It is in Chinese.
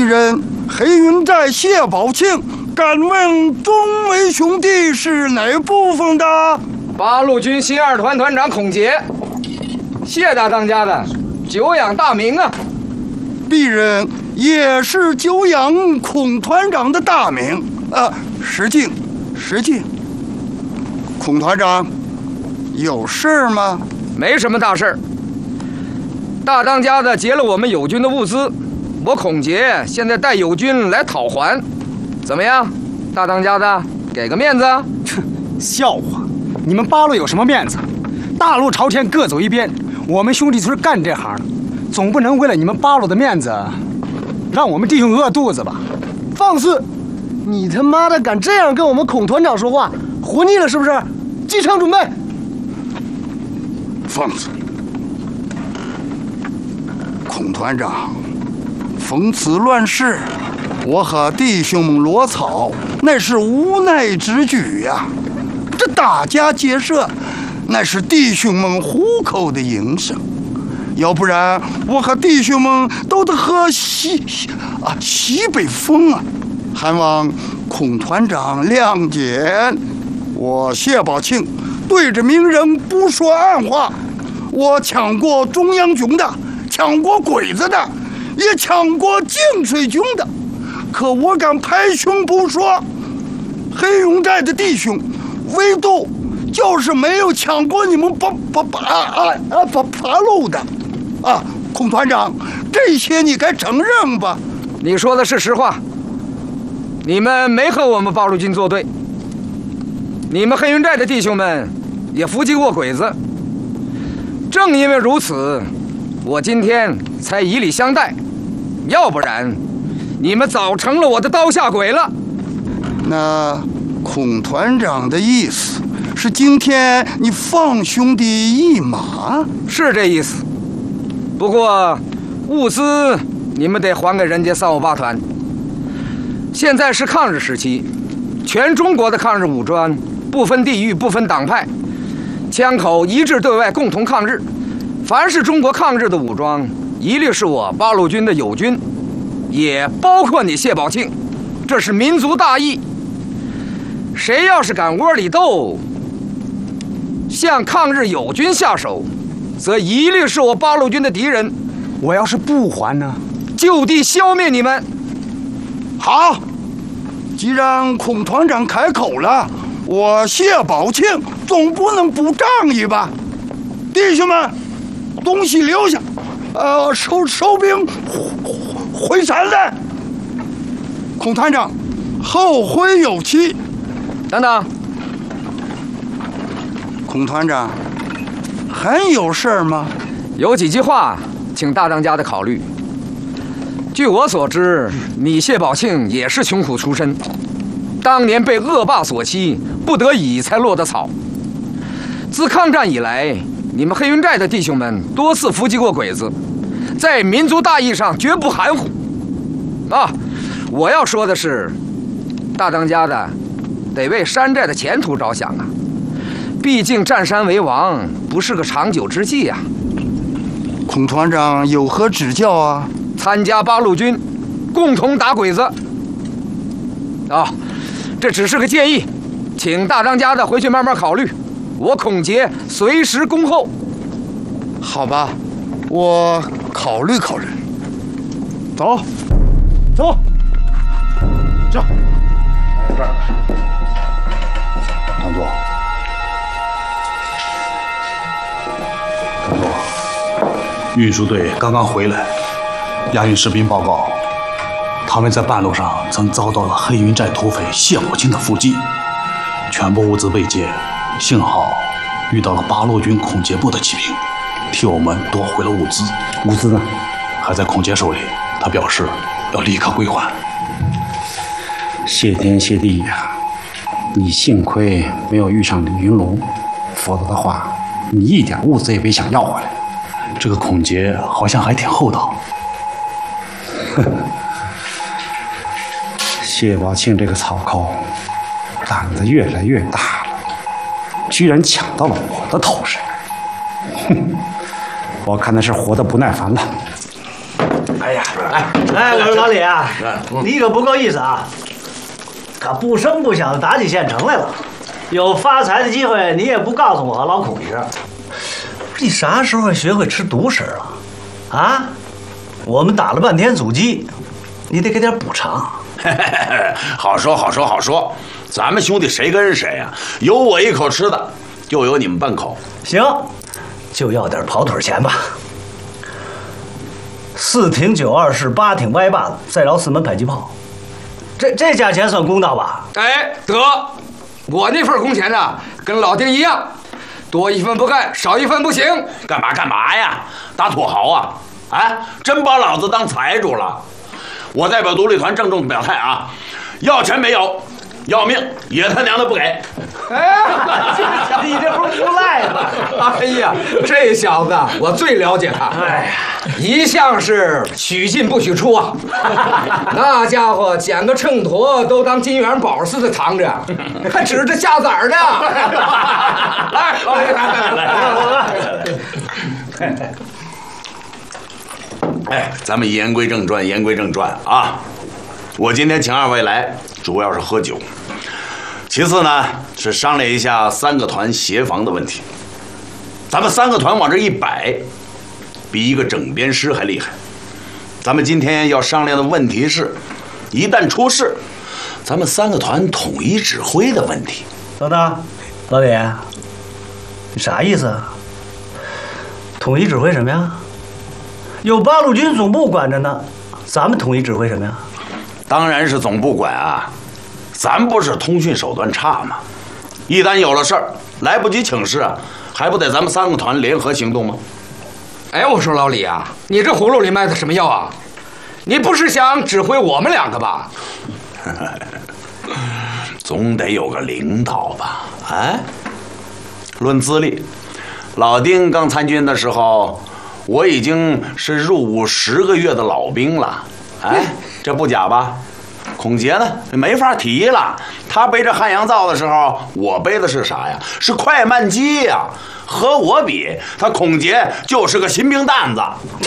鄙人黑云寨谢宝庆，敢问众位兄弟是哪部分的？ 八路军新二团团长孔杰，谢大当家的久仰大名啊！ 鄙人也是久仰孔团长的大名。失敬，失敬。孔团长，有事儿吗？ 没什么大事儿。大当家的劫了我们友军的物资，我孔杰现在带友军来讨还，怎么样？大当家的，给个面子？ 笑话！你们八路有什么面子？大路朝天，各走一边。我们兄弟就是干这行的，总不能为了你们八路的面子，让我们弟兄饿肚子吧？ 放肆！你他妈的敢这样跟我们孔团长说话，活腻了是不是？进场准备。 放肆！孔团长，逢此乱世，我和弟兄们落草，那是无奈之举呀。这打家劫舍，那是弟兄们糊口的营生，要不然我和弟兄们都得喝西北风啊！还望孔团长谅解。我谢宝庆对着名人不说暗话，我抢过中央军的，抢过鬼子的，也抢过净水军的，可我敢拍胸脯说，黑云寨的弟兄唯独就是没有抢过你们八路的啊！孔团长，这些你该承认吧？ 你说的是实话，你们没和我们八路军作对，你们黑云寨的弟兄们也伏击过鬼子。正因为如此，我今天才以礼相待，要不然你们早成了我的刀下鬼了。 那孔团长的意思是今天你放兄弟一马？ 是这意思，不过物资你们得还给人家358团。现在是抗日时期，全中国的抗日武装不分地域不分党派，枪口一致对外，共同抗日。凡是中国抗日的武装，一律是我八路军的友军，也包括你谢宝庆，这是民族大义。谁要是敢窝里斗，向抗日友军下手，则一律是我八路军的敌人。 我要是不还呢？ 就地消灭你们。 好，既然孔团长开口了，我谢宝庆总不能不仗义吧？弟兄们，东西留下，收兵回山来。孔团长，后会有期。 等等， 孔团长，还有事儿吗？ 有几句话，请大当家的考虑。据我所知，你谢宝庆也是穷苦出身，当年被恶霸所欺，不得已才落得草。自抗战以来，你们黑云寨的弟兄们多次伏击过鬼子，在民族大义上绝不含糊。我要说的是，大当家的得为山寨的前途着想啊！毕竟占山为王不是个长久之计啊。 孔团长有何指教啊？ 参加八路军，共同打鬼子。这只是个建议，请大当家的回去慢慢考虑。我孔杰随时恭候。 好吧，我考虑考虑。 走，走，这儿。 唐座，唐座，运输队刚刚回来，押运士兵报告，他们在半路上曾遭到了黑云寨土匪谢宝庆的伏击，全部物资被劫，幸好遇到了八路军孔杰部的骑兵，替我们夺回了物资。 物资呢？ 还在孔杰手里，他表示要立刻归还。 谢天谢地呀！你幸亏没有遇上李云龙，否则的话，你一点物资也别想要回来。 这个孔杰好像还挺厚道。 谢宝庆这个草寇，胆子越来越大了，居然抢到了我的头上。哼，我看他是活得不耐烦了。 哎呀，哎，我说老李啊，你可不够意思啊！可不声不响的打起县城来了，有发财的机会你也不告诉我和老孔一声。你啥时候学会吃独食了？啊？我们打了半天阻击，你得给点补偿。 好说好说好说，咱们兄弟谁跟谁呀？有我一口吃的，就有你们半口。 行，就要点跑腿钱吧。4挺92式8挺歪把子，再饶4门迫击炮，这价钱算公道吧？ 哎，得，我那份工钱呢，跟老丁一样，多一分不干，少一分不行。 干嘛呀？打土豪啊！哎，真把老子当财主了！我代表独立团郑重表态啊，要钱没有，要命也他娘的不给！ 哎， 你这不是无赖吗？ 哎呀，这小子我最了解他，哎呀，一向是许进不许出啊。那家伙捡个秤砣都当金元宝似的藏着，还指着下崽儿呢。 来，哎，咱们言归正传，言归正传啊！我今天请二位来，主要是喝酒。其次呢，是商量一下3个团协防的问题。咱们3个团往这一摆，比一个整编师还厉害。咱们今天要商量的问题是，一旦出事，咱们3个团统一指挥的问题。 等等，老李，你啥意思啊？统一指挥什么呀？有八路军总部管着呢，咱们统一指挥什么呀？ 当然是总部管啊，咱不是通讯手段差吗？一旦有了事儿，来不及请示啊，还不得咱们3个团联合行动吗？ 哎，我说老李啊，你这葫芦里卖的什么药啊？你不是想指挥我们2个吧？ 总得有个领导吧？哎，论资历，老丁刚参军的时候，我已经是入伍10个月的老兵了。哎，这不假吧？孔杰呢，没法提了。他背着汉阳造的时候，我背的是啥呀？是快慢机呀。和我比，他孔杰就是个新兵蛋子。